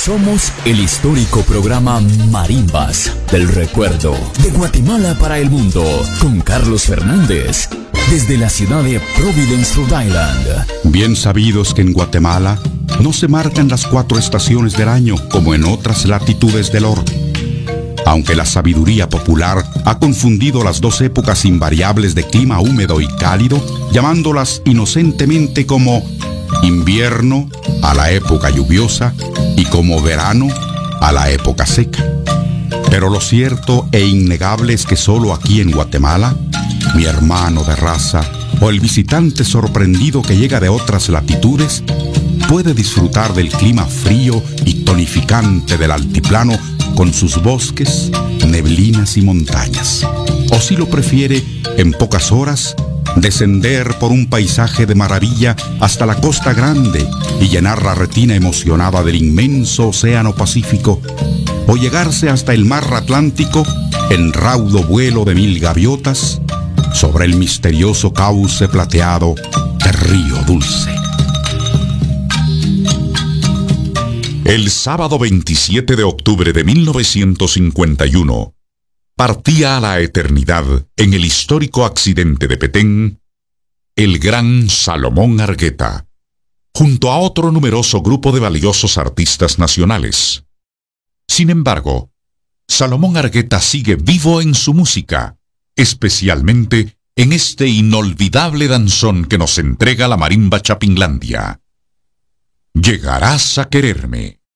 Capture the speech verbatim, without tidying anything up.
Somos el histórico programa Marimbas del Recuerdo de Guatemala para el Mundo con Carlos Fernández desde la ciudad de Providence, Rhode Island. Bien sabidos que en Guatemala no se marcan las cuatro estaciones del año como en otras latitudes del orbe. Aunque la sabiduría popular ha confundido las dos épocas invariables de clima húmedo y cálido, llamándolas inocentemente como invierno a la época lluviosa y como verano a la época seca. Pero lo cierto e innegable es que solo aquí en Guatemala, mi hermano de raza o el visitante sorprendido que llega de otras latitudes puede disfrutar del clima frío y tonificante del altiplano con sus bosques, neblinas y montañas. O si lo prefiere, en pocas horas, descender por un paisaje de maravilla hasta la Costa Grande y llenar la retina emocionada del inmenso océano Pacífico, o llegarse hasta el mar Atlántico en raudo vuelo de mil gaviotas sobre el misterioso cauce plateado de Río Dulce. El sábado veintisiete de octubre de mil novecientos cincuenta y uno, partía a la eternidad en el histórico accidente de Petén el gran Salomón Argueta, junto a otro numeroso grupo de valiosos artistas nacionales. Sin embargo, Salomón Argueta sigue vivo en su música, especialmente en este inolvidable danzón que nos entrega la marimba Chapinlandia. Llegarás a quererme.